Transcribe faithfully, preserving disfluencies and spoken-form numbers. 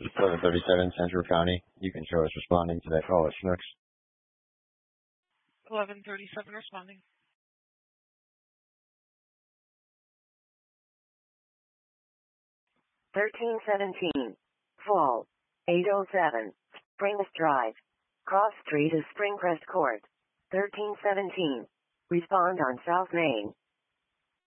eleven thirty-seven Central County. You can show us responding to that call at Schnucks. eleven thirty-seven responding. thirteen seventeen. Fall. eight oh seven. Springs Drive. Cross Street is Springcrest Court. thirteen seventeen. Respond on South Main.